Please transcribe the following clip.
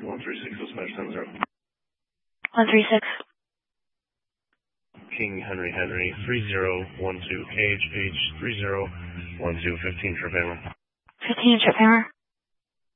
136, dispatch 10-0. 136. King Henry Henry 3012, KHH 3012, 15 trip hammer. 15 trip hammer.